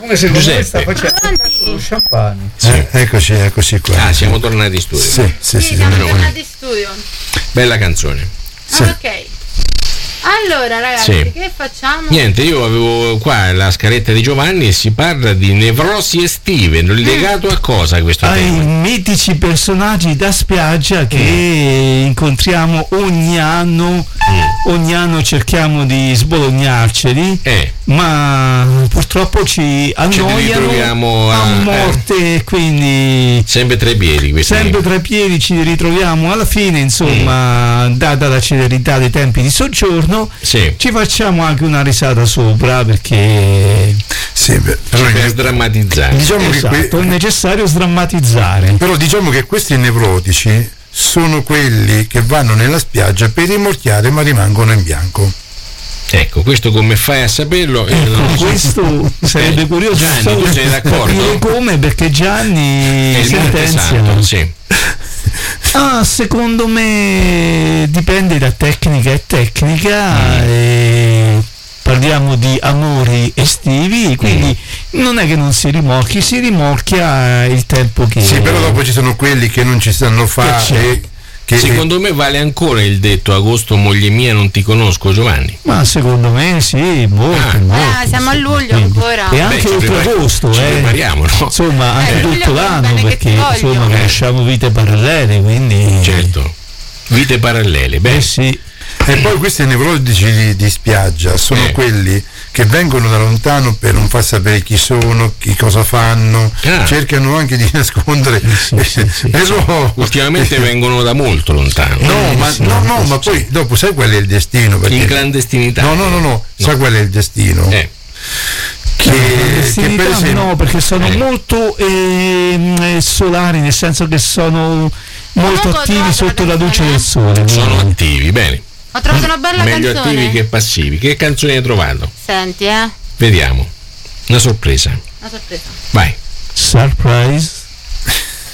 come se sta facendo lo champagne. Eccoci qua. Ah, siamo tornati in studio. Sì, siamo tornati in studio. Bella canzone. Sì. Ok. Allora ragazzi, che facciamo? Niente, io avevo qua la scaletta di Giovanni e si parla di nevrosi estive, legato a cosa questo tema? Ai mitici personaggi da spiaggia che incontriamo ogni anno. Ogni anno cerchiamo di sbolognarceli, ma purtroppo ci annoiano a morte, quindi sempre tra i piedi. Sempre tra i piedi ci ritroviamo alla fine, insomma, data la celerità dei tempi di soggiorno, ci facciamo anche una risata sopra perché per sdrammatizzare. Diciamo che è necessario sdrammatizzare. Però diciamo che questi nevrotici sono quelli che vanno nella spiaggia per rimorchiare ma rimangono in bianco. Ecco, questo come fai a saperlo? Questo sarebbe curioso. Gianni, tu sei d'accordo? Come? Perché Gianni sentenzia. Secondo me dipende da tecnica e tecnica. Parliamo di amori estivi, quindi non è che non si rimorchia il tempo che... Sì, però dopo ci sono quelli che non ci sanno fare. Secondo me vale ancora il detto agosto moglie mia non ti conosco, Giovanni. Ma secondo me sì, molto. Siamo a luglio ancora. E anche oltre agosto, ci prepariamo, no? Insomma, anche tutto l'anno, perché insomma conosciamo vite parallele, quindi... Certo, vite parallele, sì. E poi questi nevrotici di spiaggia sono quelli che vengono da lontano per non far sapere chi sono, chi cosa fanno, cercano anche di nascondere. Però ultimamente vengono da molto lontano. Ma poi dopo sai qual è il destino? Perché... In clandestinità. No. Sai qual è il destino? Che per esempio... No, perché sono molto solari, nel senso che sono molto attivi sotto la luce del sole. Sono attivi, bene. Ho trovato una bella meglio canzone. Attivi che passivi. Che canzone hai trovato? Senti, Vediamo. Una sorpresa. Una sorpresa. Vai. Surprise.